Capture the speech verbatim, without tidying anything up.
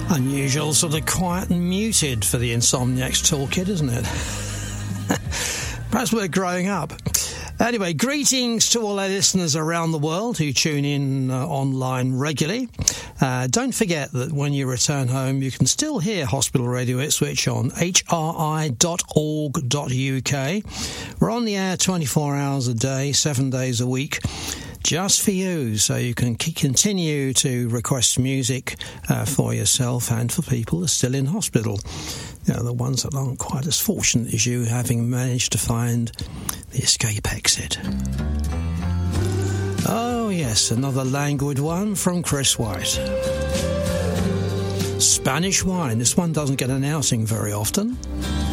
Unusual, sort of quiet and muted for the Insomniacs toolkit, isn't it? Perhaps we're growing up. Anyway, greetings to all our listeners around the world who tune in uh, online regularly. Uh, don't forget that when you return home, you can still hear Hospital Radio Ipswich on h r i dot org dot u k. We're on the air twenty-four hours a day, seven days a week, just for you, so you can c- continue to request music uh, for yourself and for people who are still in hospital. You know, the ones that aren't quite as fortunate as you, having managed to find the escape exit. Oh yes, another languid one from Chris White. Spanish Wine. This one doesn't get an outing very often.